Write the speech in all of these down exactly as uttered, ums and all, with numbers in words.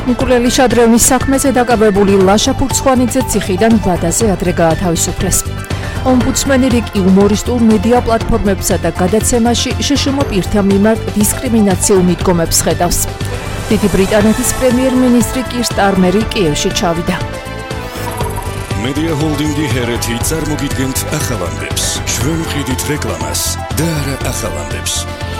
ნიკოლელი შადრევნის საქმეზე დაკავებული ლაშა ფურცხვანიძე ციხიდან ვადაზე ადრე გაათავისუფლეს. ომბუდსმენი რიგ იუმორისტულ მედია პლატფორმებსა და გადაცემაში შშმ პირთა მიმართ დისკრიმინაციულ მიდგომებს ხედავს. დიდი ბრიტანეთის პრემიერ-მინისტრი კիր სტარმერი კიევში ჩავიდა. მედია ჰოლდინგი ჰერეთი წარმოგიდგენთ ახალამდებს. ჩვენ ვყიდით რეკლამას და არა ახალამდებს.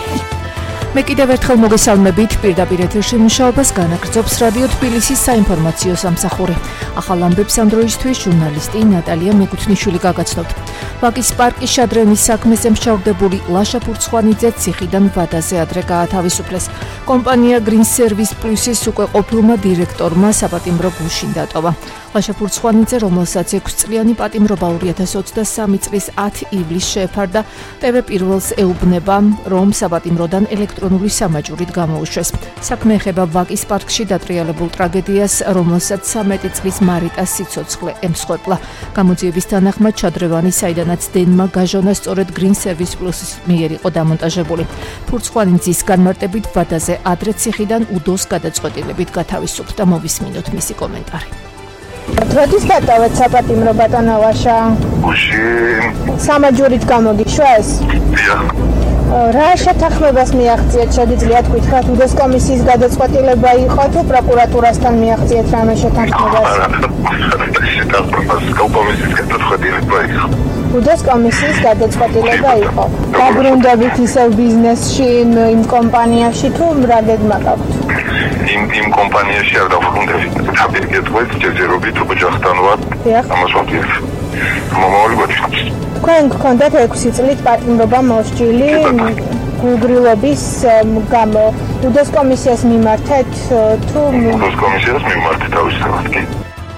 მე კიდევ ერთხელ მოგესალმებით, პირდაპირ ეთერში მუშაობას განაგრძობს რადიო თბილისის საინფორმაციო სამსახური. ახალ ამბებს ამ დროისთვის ჟურნალისტი ნატალია მეკუთვნიშვილი გაგაცნობთ. ვაკის პარკის შადრევნის საქმეზე მშავდებული ლაშა ფურცხვანიძე ციხიდან ვადაზე ადრე გაათავისუფლეს. კომპანია Green Service Plus-ის უკვე ყოფილმა დირექტორმა საპატიმრო გულშინ დატოვა. ლაშა ფურცხვანიძე, რომელსაც ექვსი წლიანი პატიმრობა ორი ათას ოცდასამი წლის ათი ივლისს შეეფარდა, ტევ პირველს ეუბნება, რომ საპატიმროდან ელექტრონული სამაჯურით გამოუშვეს. საქმე ეხება ვაკის პარკში დატრიალებულ ტრაგედიას, რომელსაც სამეტი წლის მარიტას სიცოცხლე ემსხვერპლა. გამოძიების თანახმად შადრევანი, საიდანაც დენმა გაჟონა, სწორედ Green Service Plus-ის მიერ იყო დამონტაჟებული. ფურცხვანიძის განმარტებით ვადაზე ადრე ციხიდან უდოს გადაწყვეტილებით გათავისუფლდა. მოვისმინოთ მისი კომენტარი. როდის დატოვეთ საპატიმრო ბატონო ლაშა? გუში. სამაჯურით გამოგიშვეს? დიახ. რა შეთანხმებას მიაღწიეთ, შეგიძლიათ გითხრათ, უდოს კომისიის გადაწყვეტილება იყო თუ პროკურატურასთან მიაღწიეთ რამე შეთანხმებას? შეთანხმებას კომისიის გადაწყვეტილება იყო. უდოს კომისიის გადაწყვეტილება იყო. დაბრუნდებით ისევ ბიზნესში, იმ კომპანიაში თუ რა გეგმა გაქვთ? იმ იმ კომპანიაში არ დავბრუნდებით. დაპირკეთვით ჯერჯერობით ოჯახთან ვარ. ამას ვამბობ. მომავალი გვაქვს. თქვენ გქონდათ ექვსი წლით პატიმრობა მოსჯილი გულგრილობის გამო. უდოს კომისიას მიმართეთ თუ უდოს კომისიას მიმართეთ თავისთავად კი.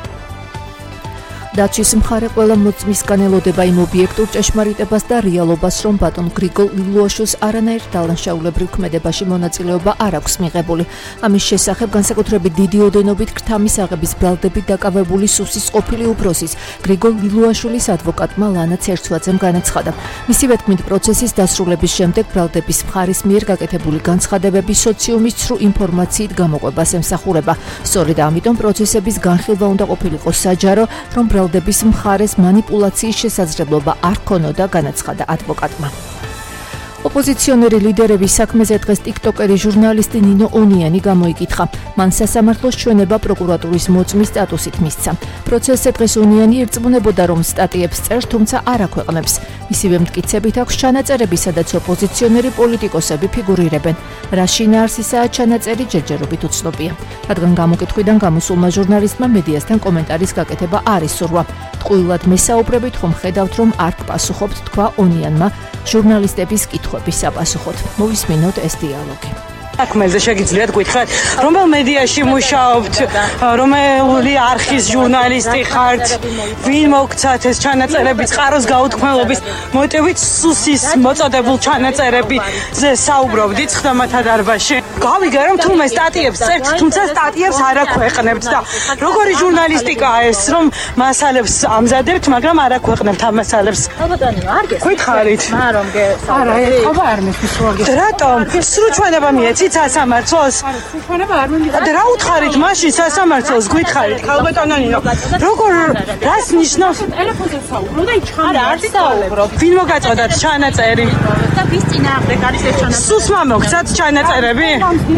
დაცვის მხარე ყველა მოწმისგან ელოდება იმ ობიექტურ ჭეშმარიტებას და რეალობას, რომ ბატონ გრიგოლ ლილუაშვილს არანაირ დალანშაულებრივ ქმედებაში მონაწილეობა არ აქვს მიღებული. ამის შესახებ განსაკუთრებით დიდი ოდენობით ქრთამის აღების ბრალდებით დაკავებული სუსის ყოფილი უფროსის გრიგოლ ლილუაშვილის ადვოკატმა ლანა ცერცვაძემ განაცხადა. მისივე თქმით, პროცესის დასრულების შემდეგ ბრალდების მხარის მიერ გაკეთებული განცხადებები სოციუმის ცრუ ინფორმაციით გამოყვებას ემსახურება. სწორედ ამიტომ პროცესების განხილვა უნდა ყოფილიყო საჯარო, რომ ბრალდების მხარეს მანიპულაციის შესაძლებლობა არ ქონოდა, განაცხადა ადვოკატმა. ოპოზიციონერი ლიდერების საქმეზე დღეს ტიკტოკერი ჟურნალისტი ნინო ონიანი გამოიკითხა. მან სასამართლოს ჩვენება პროკურატურის მოწმის სტატუსით მისცა. პროცესზე დღეს ონიანი ერწმუნებოდა, რომ სტატიებს წერს, თუმცა არ აქვეყნებს. მისივე მტკიცებით აქვს ჩანაწერები, სადაც ოპოზიციონერი პოლიტიკოსები ფიგურირებენ. რა შინაარსისაა ჩანაწერი, ჯერჯერობით უცნობია. რადგან გამოკითხვიდან გამოსულმა ჟურნალისტმა მედიასთან კომენტარის გაკეთება არ ისურვა. ტყუილად მესაუბრებით, ხომ ხედავთ, რომ არ გპასუხობთ, თქვა ონიანმა ჟურნალისტების კითხვების საპასუხოდ. მოვისმინოთ ეს დიალოგი. საქმეზე შეგიძლიათ გითხრათ, რომელ მედიაში მუშაობთ, რომელი არხის ჟურნალისტი ხართ, ვინ მოგცათ ეს ჩანაწერები, წყაროს გაუთქმელობის მოტივით სუსის მოწოდებულ ჩანაწერებზე საუბრობდით ხდომათა დარბაზში. გავიგე, რომ თუმე სტატიებს წერთ, თუმცა სტატიებს არ აქვეყნებთ და როგორი ჟურნალისტიკაა ეს, რომ მასალებს ამზადებთ, მაგრამ არ აქვეყნებთ ამ მასალებს. ალბათანი, არ გითხარით. მაგრამ გე არა, ეხლა არ მისვაგე. რატომ? სრუჩვენება მიეცით სასამართლოს? სრუჩვენება არ მომიგა. და რა უთხარით მაშინ სასამართლოს გითხარით, ხალბატონანინო? როგორ რას ნიშნავს? ტელეფონზე საუბრო და იჩხარა. არ საუბრო. ვინ მოგაწოდათ ჩანაწერი? და ვის წინააღმდეგ არის ეს ჩანაწერი? სუსმა მოგცათ ჩანაწერები?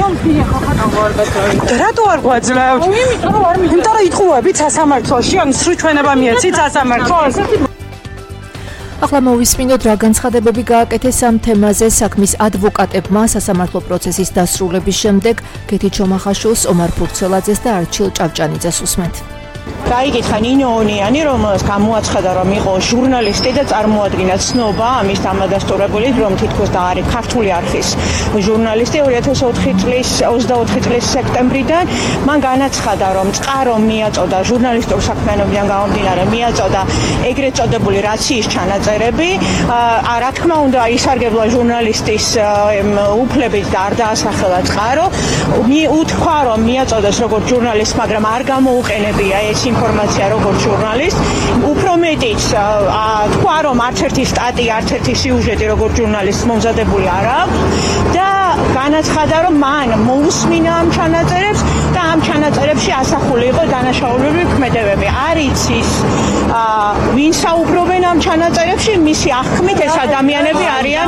რატო არ გვაძლევთ? იმიტომ რომ არ მიგა. იმიტომ რომ იტყუებით სასამართლოში, ან სრუჩვენება მიეცით სასამართლოს? ახლა მოვისმინოთ, რა განცხადებები გააკეთეს ამ თემაზე საქმის ადვოკატებმა სასამართლო პროცესის დასრულების შემდეგ. კეთი ჩომახაშვილს, ომარ ფურცელაძეს და არჩილ ჭავჭანიძეს უსმენთ. გაიგეთ ნინო ონიანი, რომელს გამოაცხადა, რომ იყო ჟურნალისტი და წარმოადგინა ცნობა ამის დამადასტურებული, რომ თითქოს და არის ქართული არხის ჟურნალისტი ორი ათას ოთხი წლის ოცდაოთხი წლის სექტემბრიდან. მან განაცხადა, რომ წყარო მიაწოდა ჟურნალისტურ საქმიანობიდან გამომდინარე, მიაწოდა ეგრეთ წოდებული რაციის ჩანაწერები. რა თქმა უნდა, ისარგებლა ჟურნალისტის უფლებით და არ დაასახელა წყარო. უთქვა, რომ მიაწოდეს როგორც ჟურნალისტ, მაგრამ არ გამოუყენებია ეს ინფორმაცია როგორც ჟურნალისტ. უფრო მეტიც თქვა, რომ არც ერთი სტატია, არც ერთი სიუჟეტი როგორც ჟურნალისტ მომზადებული არ აქვს და განაცხადა, რომ მან მოусმინა ამ ჩანაწერებს და ამ ჩანაწერებში ასახული იყო დანაშაულებრივი ქმედებები. არ იცის ვინ საუბრობენ ამ ჩანაწერებში, მისი აღქმით ეს ადამიანები არიან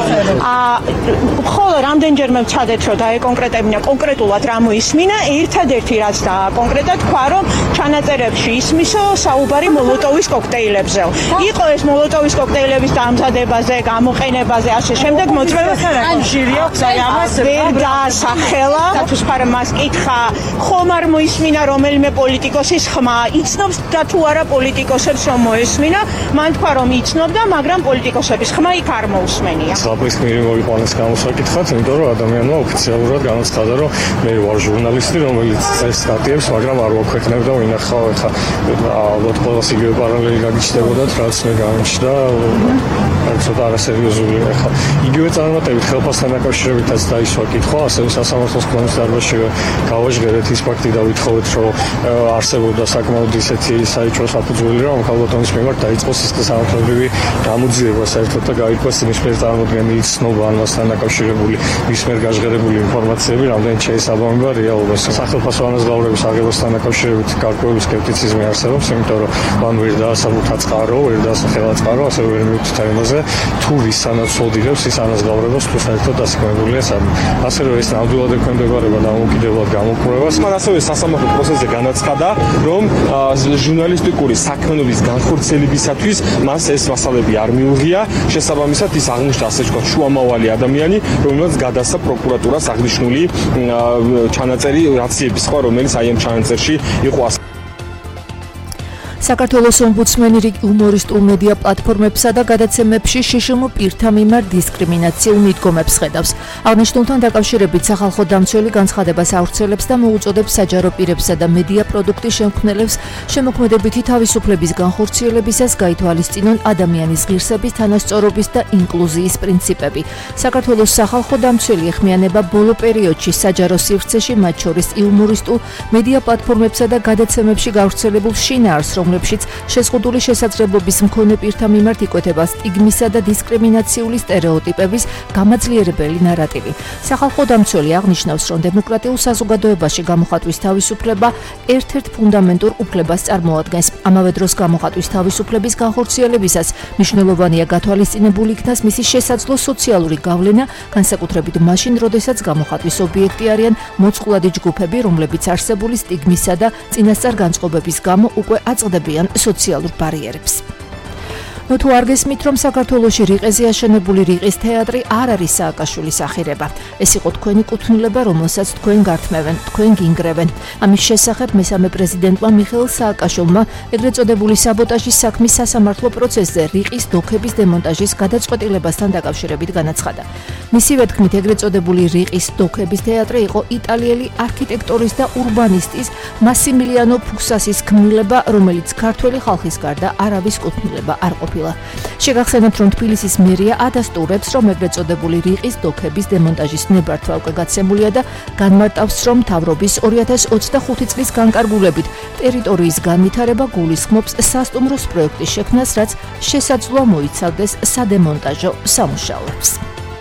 ხოლო რამდენჯერმე ვცადეთ რომ დაეკონკრეტებინა კონკრეტულად რა მოისმინა, ერთადერთი რაც და კონკრეტად თქვა რომ ჩანაწერებში ისმისო საუბარი მოლოტოვის კოქტეილებზე. იყო ეს მოლოტოვის კოქტეილების დამზადებაზე, გამოყენებაზე, ასე შემდეგ მოწმება ჟირი აქვს აი ამას ვერ დაასახელა. თუსფარმას კითხა, ხომ არ მოისმინა რომელიმე პოლიტიკოსის ხმა, იცნობს და თუ არა პოლიტიკოსებს რომ მოესმინა, მან თქვა რომ იცნობდა, მაგრამ პოლიტიკოსების ხმა იქ არ მოусმენია. საბრის გმირი მოიყვანეს გამოსაკითხად, იმიტომ რომ ადამიანმა ოფიციალურად განაცხადა, რომ მე ვარ ჟურნალისტი, რომელიც წერს სტატიებს, მაგრამ არ ვაქვეყნებ და ვინახავ. ეხლა ალბათ ყველას იგივე პარალელი გაგიჩნდებოდათ, რაც მე გამიჩნდა, ცოტა არასერიოზულია. ეხლა იგივე წარმატებით ხელფასთან დაკავშირებითაც დაისვა კითხვა, ასევე სასამართლოს ქონის დარბაზში გავაჟღერეთ ის ფაქტი და ვითხოვეთ, რომ არსებობდა საკმაოდ ისეთი საერთო საფუძველი, რომ ქალბატონის მიმართ დაიწყოს ის სამართლებრივი გამოძიება საერთოდ და გაიყვეს მის მიერ წარმოდგენილი ცნობა ან მასთან დაკავშირებული მის მიერ გაჟღერებული ინფორმაციები, რამდენიც შეესაბამება რეალობას. სახელმწიფო ანაზღაურების აღებასთან დაკავშირებით გარკვეული სკეპტიციზმი არსებობს, იმიტომ რომ მან ვერ დაასაბუთა წყარო, ვერ დაასახელა წყარო, ასევე ვერ მიუთითა იმაზე, თუ ვის ანაცვლოდებს ის ანაზღაურებას თუ საერთოდ დასაქმებულია სამ. ასე რომ ეს ნამდვილად ექვემდებარება დამოუკიდებლად გამოკვლევას. მან ასევე სასამართლო პროცესზე განაცხადა, რომ ჟურნალისტიკური საქმიანობის განხორციელებისათვის მას ეს მასალები არ მიუღია. შესაბამისად ის აღნიშნა ასე ვთქვათ შუამავალი ადამიანი, რომელსაც გადასცა პროკურატურას აღნიშნული ჩანაწერი რაციების სხვა, რომელიც აი ამ ჩანაწერში იყო. საქართველოს ომბუდსმენი რიგ იუმორისტულ მედია პლატფორმებსა და გადაცემებში შშმ პირთა მიმართ დისკრიმინაციულ მიდგომებს ხედავს. აღნიშნულთან დაკავშირებით სახალხო დამცველი განცხადებას ავრცელებს და მოუწოდებს საჯარო პირებსა და მედია პროდუქტის შემქმნელებს შემოქმედებითი თავისუფლების განხორციელებისას გაითვალისწინონ ადამიანის ღირსების, თანასწორობის და ინკლუზიის პრინციპები. საქართველოს სახალხო დამცველი ეხმიანება ბოლო პერიოდში საჯარო სივრცეში, მათ შორის იუმორისტულ მედია პლატფორმებსა და გადაცემებში გავრცელებულ შინაარსს, რომლებშიც შეზღუდული შესაძლებლობის მქონე პირთა მიმართ იკვეთება სტიგმისა და დისკრიმინაციული სტერეოტიპების გამაძლიერებელი ნარატივი. სახალხო დამცველი აღნიშნავს, რომ დემოკრატიულ საზოგადოებაში გამოხატვის თავისუფლება ერთ-ერთ ფუნდამენტურ უფლებას წარმოადგენს. ამავე დროს გამოხატვის თავისუფლების განხორციელებისას მნიშვნელოვანია გათვალისწინებული იქნას მისი შესაძლო სოციალური გავლენა, განსაკუთრებით მაშინ, როდესაც გამოხატვის ობიექტი არიან მოწყვლადი ჯგუფები, რომლებიც არსებული სტიგმისა და წინასწარ განწყობების გამო უკვე აწყდებიან სოციალურ ბარიერებს. ნუ თუ არ გესმით, რომ საქართველოში რიყეზე აშენებული რიყის თეატრი არ არის სააკაშვილის ახირება. ეს იყო თქვენი კუთვნილება, რომელსაც თქვენ გართმევენ, თქვენ გინგრევენ. ამის შესახებ მესამე პრეზიდენტმა მიხეილ სააკაშვილმა ეგრეთ წოდებული საბოტაჟის საქმის სასამართლო პროცესზე რიყის დოქების დემონტაჟის გადაწყვეტილებასთან დაკავშირებით განაცხადა. მისივე თქმით, ეგრეთ წოდებული რიყის დოქების თეატრი იყო იტალიელი არქიტექტორის და ურბანისტის მასიმილიანო ფუქსასის ქმნილება, რომელიც ქართველი ხალხის გარდა არავის კუთვნილება არ ყოფილა. შეგახსენებთ, რომ თბილისის მერია ადასტურებს, რომ ეგრეთ წოდებული რიყის დოქების დემონტაჟის ნებართვა უკვე გაცემულია და განმარტავს, რომ მთავრობის ორი ათას ოცდახუთი წლის განკარგულებით ტერიტორიის განვითარება გულისხმობს სასტუმროს პროექტის შექმნას, რაც შესაძლოა მოიცავდეს სადემონტაჟო სამუშაოებს.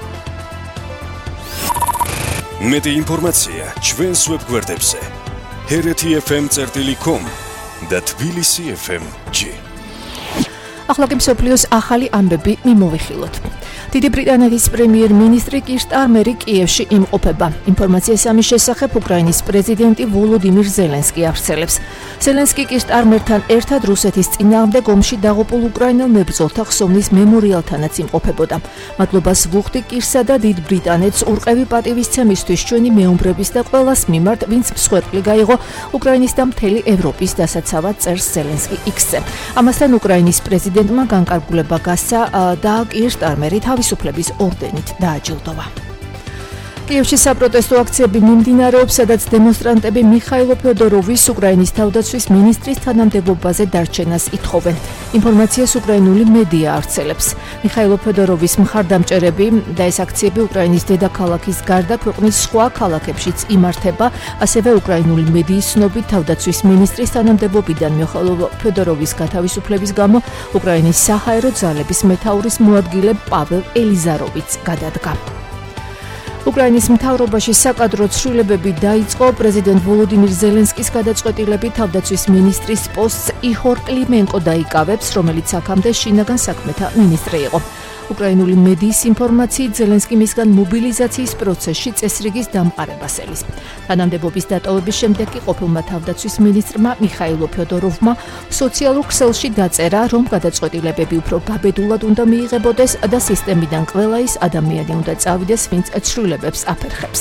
მეტი ინფორმაცია ჩვენს ვებგვერდებზე ჰერეთი ეფ ემ წერტილი კომ და თბილისი ეფ ემ ჯი. ახლა კი მსოფლიოს ახალი ამბები მიმოვიხილოთ. დიდი ბრიტანეთის პრემიერ-მინისტრი კირ სტარმერი კიევში იმყოფება. ინფორმაციას ამის შესახებ უკრაინის პრეზიდენტი ვოლოდიმირ ზელენსკი ავრცელებს. ზელენსკი კირ სტარმერთან ერთად რუსეთის წინააღმდეგ ომში დაღუპულ უკრაინელ მებრძოლთა ხსოვნის მემორიალთანაც იმყოფებოდა. მადლობას ვუხდი კირსა და დიდ ბრიტანეთს ურყევი პატივისცემისთვის ჩვენი მეომრების და ყველას მიმართ, ვინც მსხვერპლი გაიღო უკრაინის და მთელი ევროპის დასაცავად, წერს ზელენსკი იქსზე. ამასთან უკრაინის პრეზიდენტმა განკარგულება გასცა და კირ სტარმერი თავისუფლების ორდენით დააჯილდოვა. კიევში საპროტესტო აქციები მიმდინარეობს, სადაც დემონსტრანტები მიხაილ ფედოროვის უკრაინის თავდაცვის მინისტრის თანამდებობაზე დარჩენას ითხოვენ. ინფორმაციას უკრაინული მედია ავრცელებს. მიხაილ ფედოროვის მხარდამჭერები და ეს აქციები უკრაინის დედაქალაქის გარდა ქვეყნის სხვა ქალაქებშიც იმართება, ასევე უკრაინული მედიის ცნობით თავდაცვის მინისტრის თანამდებობიდან მიხაილ ფედოროვის გათავისუფლების გამო უკრაინის საჰაერო ძალების მეთაურის მოადგილე პაվել ელიზაროვიც გადადგა. უკრაინის მთავრობაში საკადრო ცვლილებები დაიწყო. პრეზიდენტ ვოლოდიმირ ზელენსკის გადაწყვეტილებით თავდაცვის მინისტრის პოსტს იჰორ კლიმენკო დაიკავებს, რომელიც აქამდე შინაგან საქმეთა მინისტრი იყო. უკრაინული მედიის ინფორმაციით ზელენსკი მისგან მობილიზაციის პროცესში წესრიგის დამყარებას ელის. თანამდებობის დატოვების შემდეგ კი ყოფილმა თავდაცვის მინისტრმა მიხაილო ფიოდოროვმა სოციალურ ქსელში დაწერა, რომ გადაწყვეტილებები უფრო გაბედულად უნდა მიიღებოდეს და სისტემიდან ყველა ის ადამიანი უნდა წავიდეს, ვინც ცვლილებებს აფერხებს.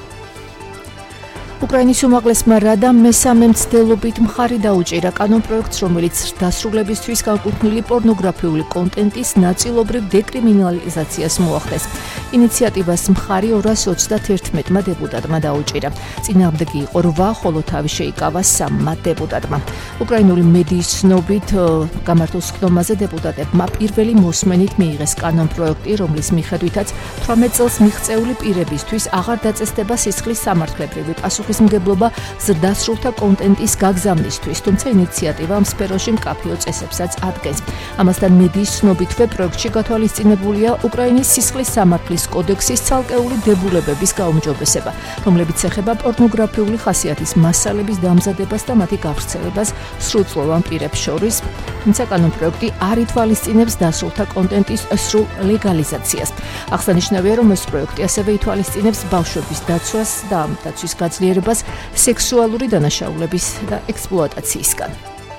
უკრაინის უმაღლესმა რადამ მესამე მცდელობით მხარი დაუჭირა კანონპროექტს, რომელიც დასრულებისთვის განკუთვნილი პორნოგრაფიული კონტენტის ნაწილობრივ დეკრიმინალიზაციას მოახდენს. ინიციატივას მხარი ორას ოცდაათმა დეპუტატმა დაუჭირა. წინააღმდეგი იყო რვა, ხოლო თავი შეიკავა სამმა დეპუტატმა. უკრაინული მედიის ცნობით გამართულ სხდომაზე დეპუტატებმა პირველი მოსმენით მიიღეს კანონპროექტი, რომლის მიხედვითაც თვრამეტ წელს მიღწეული პირებისთვის აღარ დაწესდება სისხლის სამართლებრივი პასუხისმგებლობა ზრდასრულთა კონტენტის გაგზავნისთვის, თუმცა ინიციატივა ამ სფეროში მკაფიო წესებსაც ადგენს. ამასთან მედიის ცნობითვე პროექტში გათვალისწინებულია უკრაინის სისხლის სამართლის კოდექსის ცალკეული დებულებების გაუმჯობესება, რომლებიც ეხება პორნოგრაფიული ხასიათის მასალების დამზადებას და მათი გავრცელებას სრულწლოვან პირებს შორის, თუმცა კანონპროექტი არ ითვალისწინებს დასრულთა კონტენტის სრულ ლეგალიზაციას. აღსანიშნავია, რომ ეს პროექტი ასევე ითვალისწინებს ბავშვების დაცვას და ამ დაცვის გაძლიერებას სექსუალური დანაშაულების და ექსპლუატაციისგან.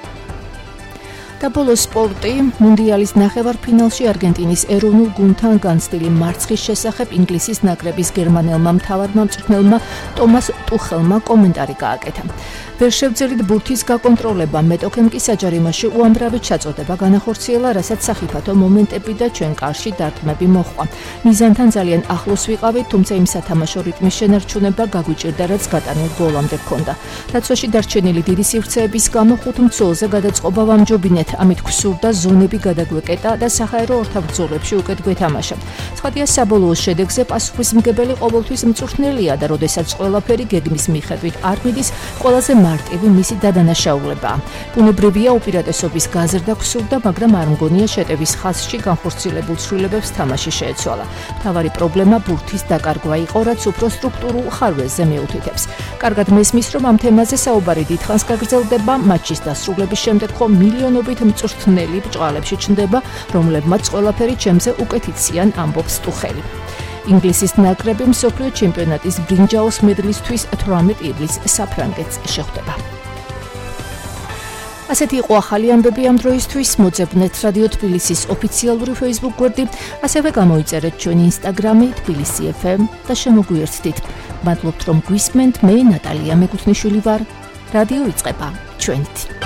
და ბოლო სპორტი. მუნდიალის ნახევარფინალში არგენტინის ეროვნულ გუნდთან განცდილი მარცხის შესახებ ინგლისის ნაკრების გერმანელმა მთავარმა მწვრთნელმა ტომას ტუხელმა კომენტარი გააკეთა. ვერ შევძელით ბურთის გაკონტროლება, მეტოქემ კი საჯარიმოში უამრავი ჩაწოდება განახორციელა, რასაც სახიფათო მომენტები და ჩვენ კარში დარტყმები მოჰყვა. მიზანთან ძალიან ახლოს ვიყავით, თუმცა იმ სათამაშო რიტმის შენარჩუნება გაგვიჭირდა, რაც გატანილ გოლამდე ჰქონდა. დაცვაში დარჩენილი დიდი სივრცეების გამო ხუთ მცველზე გადაწყობა ვამჯობინეთ. ამით გვსურდა ზონები გადაგვეკეტა და საჰაერო ორთაბრძოლებში უკეთ გვეთამაშა. ცხადია, საბოლოო შედეგზე პასუხისმგებელი ყოველთვის მწვრთნელია და როდესაც ყველაფერი გეგმის მიხედვით არ მიდის, ყველაზე მარტივი მისი დადანაშაულებაა. ბუნებრივია უპირატესობის გაზრდა გვსურდა, მაგრამ არ მგონია შეტევის ხაზში განხორციელებულ ცვლილებებს თამაში შეეცვალა. მთავარი პრობლემა ბურთის დაკარგვა იყო, რაც უფრო სტრუქტურულ ხარვეზზე მიუთითებს. კარგად მესმის, რომ ამ თემაზე საუბარი დიდხანს გაგრძელდება, მატჩის დასრულების შემდეგ ხომ მილიონობით მწვრთნელი ბჭყალებში ჩნდება, რომლებმაც ყველაფერი ჩემზე უკეთ იციან, ამბობს ტუხელი. ინგლისის ნაკრები მსოფლიო ჩემპიონატის ბრინჯაოს მედლისთვის თვრამეტ ივლისს საფრანგეთს შეხვდება. ასეთი იყო ახალი ამბები ამ დროისთვის. მოძებნეთ რადიო თბილისის ოფიციალური Facebook გვერდი, ასევე გამოიწერეთ ჩვენი Instagram-ი თბილისი ეფ ემ და შემოგვიერთდით. მადლობთ, რომ გვისმენთ. მე ნატალია მეკუთვნიშვილი ვარ. რადიო იწყება ჩვენით.